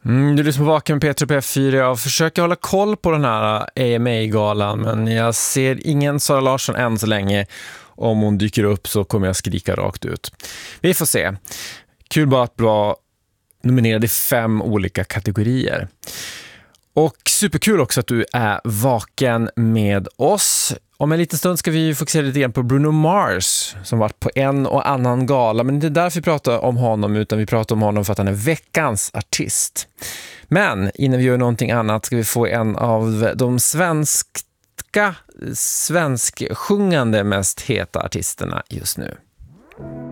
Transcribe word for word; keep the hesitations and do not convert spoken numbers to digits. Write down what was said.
Mm, du lyssnar på Vaken med Peter på F fyra. Jag försöker hålla koll på den här A M A-galan, men jag ser ingen Sara Larsson än så länge. Om hon dyker upp så kommer jag skrika rakt ut. Vi får se. Kul bara att vara nominerad i fem olika kategorier. Och superkul också att du är vaken med oss. Om en liten stund ska vi fokusera lite grann på Bruno Mars som varit på en och annan gala. Men det är därför vi pratar om honom, utan vi pratar om honom för att han är veckans artist. Men innan vi gör någonting annat ska vi få en av de svenska, svensksjungande mest heta artisterna just nu.